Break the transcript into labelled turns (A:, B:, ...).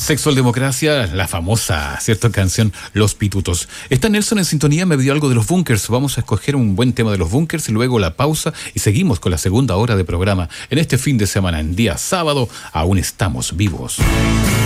A: Sexual Democracia, la famosa, ¿cierto? Canción Los Pitutos. Está Nelson en sintonía, me pidió algo de los Bunkers. Vamos a escoger un buen tema de los Bunkers y luego la pausa y seguimos con la segunda hora de programa. En este fin de semana, en día sábado, aún estamos vivos.